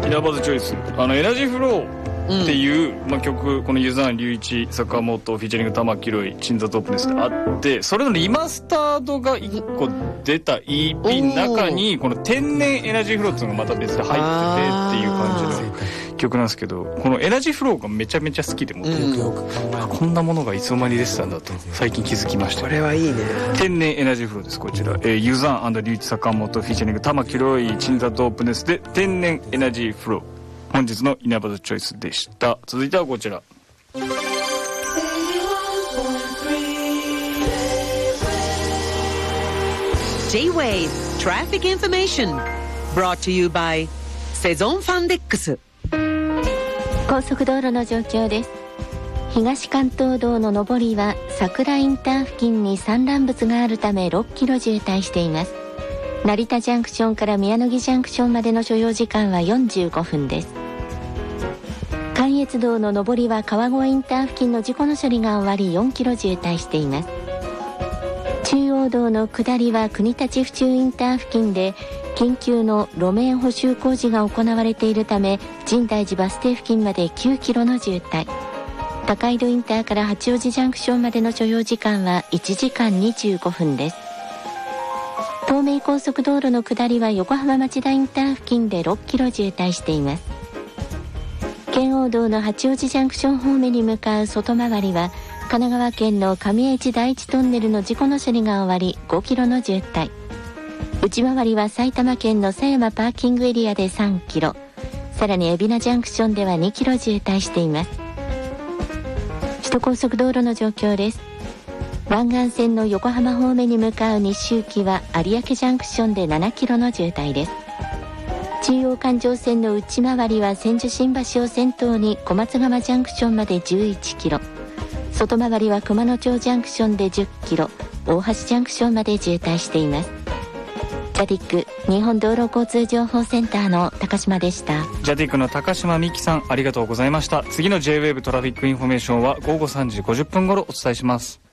稲葉ズチョイス、エナジーフローっていう、曲、このユザーン隆一坂本フィーチャリング玉木ロイチンザトップネスであって、それのリマスタードが1個出た EP の中にこの天然エナジーフローっていうのがまた別で入っててっていう感じの曲なんですけど、このエナジーフローがめちゃめちゃ好きで、もこんなものがいつの間に出てたんだと最近気づきました。 これはいいね。 天然エナジーフローです。こちら、ユザーン隆一坂本フィーチャリング玉木ロイチンザトップネスで天然エナジーフロー、本日の稲葉ズチョイスでした。続いてはこちら。 J-Wave Traffic Information brought to you by セゾンファンデックス。 高速道路の状況です。東関東道の上りは桜インター付近に散乱物があるため6キロ渋滞しています。成田ジャンクションから宮野木ジャンクションまでの所要時間は45分です。関越道の上りは川越インター付近の事故の処理が終わり4キロ渋滞しています。中央道の下りは国立府中インター付近で緊急の路面補修工事が行われているため、深大寺バス停付近まで9キロの渋滞。高井戸インターから八王子ジャンクションまでの所要時間は1時間25分です。東名高速道路の下りは横浜町田インター付近で6キロ渋滞しています。圏央道の八王子ジャンクション方面に向かう外回りは神奈川県の上越第一トンネルの事故の処理が終わり5キロの渋滞。内回りは埼玉県の狭山パーキングエリアで3キロ、さらに海老名ジャンクションでは2キロ渋滞しています。首都高速道路の状況です。湾岸線の横浜方面に向かう西行きは有明ジャンクションで7キロの渋滞です。中央環状線の内回りは千住新橋を先頭に小松川ジャンクションまで11キロ、外回りは熊野町ジャンクションで10キロ、大橋ジャンクションまで渋滞しています。ジャティック日本道路交通情報センターの高島でした。 ジャティックの高島美希さん、ありがとうございました。次の J-Wave トラフィックインフォメーションは午後3時50分頃お伝えします。